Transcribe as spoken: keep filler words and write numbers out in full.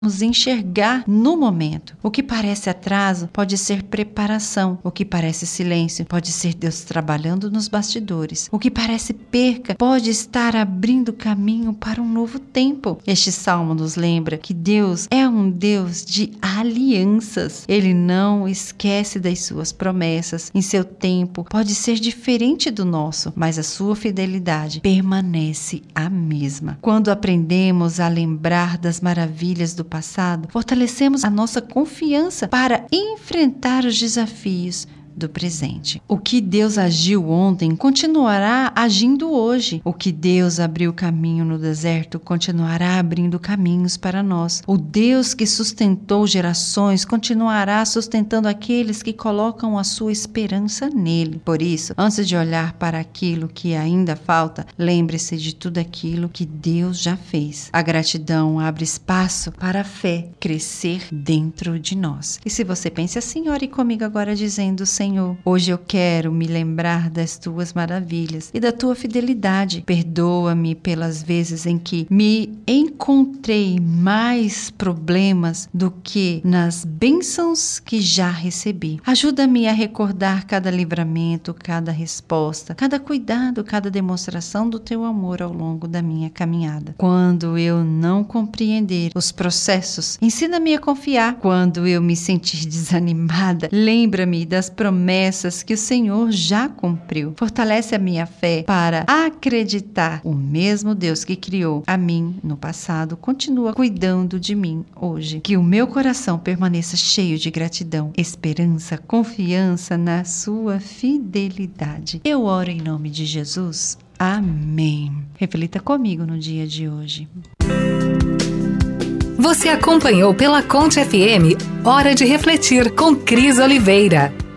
enxergar no momento. O que parece atraso pode ser preparação. O que parece silêncio pode ser Deus trabalhando nos bastidores. O que parece perca pode estar abrindo caminho para um novo tempo. Este salmo nos lembra que Deus é um Deus de alianças. Ele não esquece das suas promessas. Em seu tempo pode ser diferente do nosso, mas a sua fidelidade permanece a mesma. Quando aprendemos a lembrar das maravilhas do passado, fortalecemos a nossa confiança para enfrentar os desafios do presente. O que Deus agiu ontem continuará agindo hoje. O que Deus abriu caminho no deserto continuará abrindo caminhos para nós. O Deus que sustentou gerações continuará sustentando aqueles que colocam a sua esperança nele. Por isso, antes de olhar para aquilo que ainda falta, lembre-se de tudo aquilo que Deus já fez. A gratidão abre espaço para a fé crescer dentro de nós. E se você pensa assim, ore comigo agora dizendo: Senhor, hoje eu quero me lembrar das tuas maravilhas e da tua fidelidade. Perdoa-me pelas vezes em que me encontrei mais problemas do que nas bênçãos que já recebi. Ajuda-me a recordar cada livramento, cada resposta, cada cuidado, cada demonstração do teu amor ao longo da minha caminhada. Quando eu não compreender os processos, ensina-me a confiar. Quando eu me sentir desanimada, lembra-me das promessas que o Senhor já cumpriu. Fortalece a minha fé para acreditar. O mesmo Deus que criou a mim no passado continua cuidando de mim hoje. Que o meu coração permaneça cheio de gratidão, esperança, confiança na sua fidelidade. Eu oro em nome de Jesus. Amém. Reflita comigo no dia de hoje. Você acompanhou pela Conte F M Hora de Refletir com Cris Oliveira.